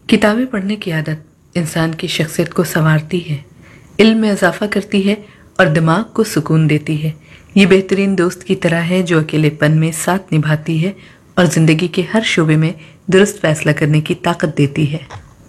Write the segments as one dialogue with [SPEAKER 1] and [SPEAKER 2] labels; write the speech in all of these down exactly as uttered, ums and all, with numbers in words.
[SPEAKER 1] किताबें पढ़ने की आदत इंसान की शख्सियत को संवारती है, इल्म में इजाफा करती है और दिमाग को सुकून देती है। ये बेहतरीन दोस्त की तरह है जो अकेलेपन में साथ निभाती है और ज़िंदगी के हर शोबे में दुरुस्त फैसला करने की ताकत देती है।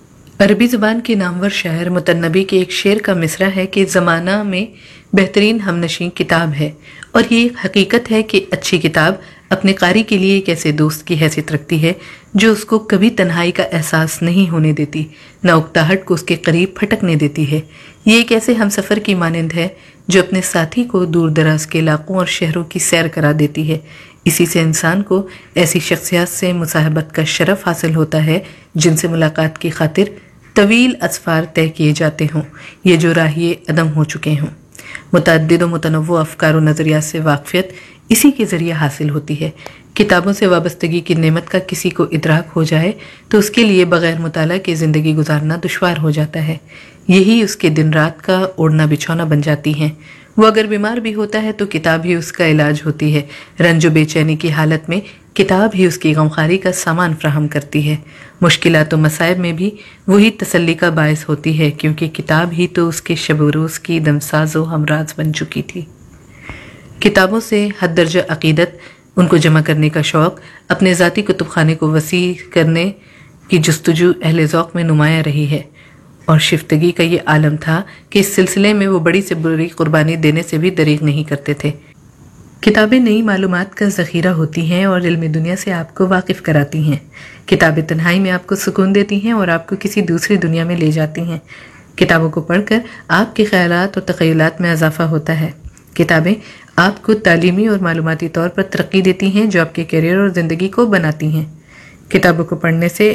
[SPEAKER 1] अरबी ज़बान के नामवर शायर मुतन्नबी के एक शेर का मिसरा है कि ज़माना में बेहतरीन हमनशीं किताब है, और ये एक हकीकत है कि अच्छी किताब अपने कारी के लिए एक ऐसे दोस्त की हैसियत रखती है जो उसको कभी तन्हाई का एहसास नहीं होने देती, न उकताहट को उसके करीब फटकने देती है। ये एक ऐसे हमसफ़र की मानंद है जो अपने साथी को दूर दराज के इलाकों और शहरों की सैर करा देती है। इसी से इंसान को ऐसी शख्सियत से मुसाहबत का शरफ हासिल होता है जिनसे मुलाकात की खातिर तवील असफ़ार तय किए जाते हों, ये जो राहिए अदम हो चुके हों। मुतअद्दिद व मुतनव्वो अफ़कार व नज़रियात से वाक़फ़ियत इसी के ज़रिए हासिल होती है। किताबों से वाबस्तगी की नेमत का किसी को इदराक हो जाए तो उसके लिए बग़ैर मुताला के ज़िंदगी गुजारना दुश्वार हो जाता है। यही उसके दिन रात का ओढ़ना बिछौना बन जाती हैं। वो अगर बीमार भी होता है तो किताब ही उसका इलाज होती है। रंज व बेचैनी की हालत में किताब ही उसकी गमखारी का सामान फ्राहम करती है। मुश्किलात व मसाइब में भी वही तसल्ली का बायस होती है, क्योंकि किताब ही तो उसके शब रोज़ की दमसाज व हमराज बन चुकी थी। किताबों से हद दर्जा अक़ीदत, उनको जमा करने का शौक़, अपने ज़ाती कुतुब खाने को वसी करने की जस्तजू अहले ज़ौक़ में नुमाया रही है, और शिफ्तगी का ये आलम था कि इस सिलसिले में वो बड़ी से बड़ी कुर्बानी देने से भी दरीग़ नहीं करते थे। किताबें नई मालूमात का ज़ख़ीरा होती हैं और इल्म दुनिया से आपको वाकिफ़ कराती हैं। किताबें तन्हाई में आपको सुकून देती हैं और आपको किसी दूसरी दुनिया में ले जाती हैं। किताबों को पढ़कर आपके ख़यालात और तख़य्युलात में इजाफ़ा होता है। किताबें आपको तालीमी और मालूमाती तौर पर तरक्की देती हैं जो आपके करियर और ज़िंदगी को बनाती हैं। किताबों को पढ़ने से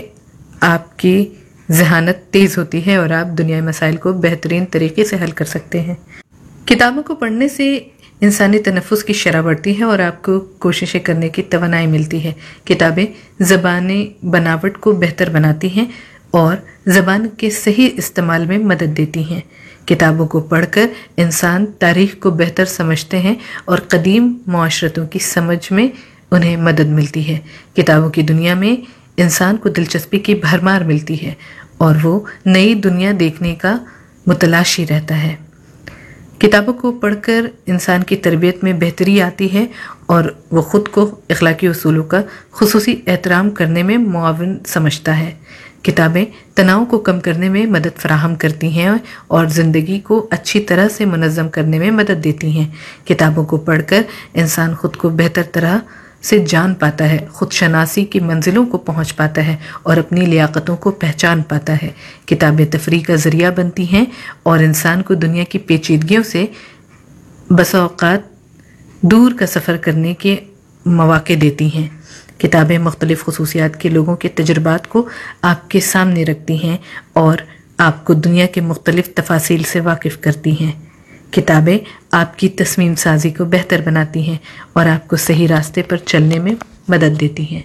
[SPEAKER 1] आपकी ज़हानत तेज़ होती है और आप दुनियाई मसाइल को बेहतरीन तरीके से हल कर सकते हैं। किताबों को पढ़ने से इंसानी तनफ़ुस की शरह बढ़ती है और आपको कोशिशें करने की तवानाई मिलती है। किताबें ज़बानी बनावट को बेहतर बनाती हैं और ज़बान के सही इस्तेमाल में मदद देती हैं। किताबों को पढ़कर इंसान तारीख़ को बेहतर समझते हैं और कदीम मुआशरतों की समझ में उन्हें मदद मिलती है। किताबों की दुनिया में इंसान को दिलचस्पी की भरमार मिलती है और वो नई दुनिया देखने का मुतलाशी रहता है। किताबों को पढ़कर इंसान की तरबियत में बेहतरी आती है और वो ख़ुद को अखलाकी उसूलों का खुसूसी एहतराम करने में मुआविन समझता है। किताबें तनाव को कम करने में मदद फराहम करती हैं और ज़िंदगी को अच्छी तरह से मुनज़्ज़म करने में मदद देती हैं। किताबों को पढ़कर इंसान ख़ुद को बेहतर तरह से जान पाता है, ख़ुद शनासी की मंजिलों को पहुंच पाता है और अपनी लियाकतों को पहचान पाता है। किताबें तफरीह का ज़रिया बनती हैं और इंसान को दुनिया की पेचीदगियों से बसा औक़ात दूर का सफ़र करने के मौक़े देती हैं। किताबें मुख्तलिफ़ ख़ुसूसियात के लोगों के तजुर्बात को आपके सामने रखती हैं और आपको दुनिया के मुख्तलिफ़ तफासील से वाकिफ़ करती हैं। किताबें आपकी तस्मीम साजी को बेहतर बनाती हैं और आपको सही रास्ते पर चलने में मदद देती हैं।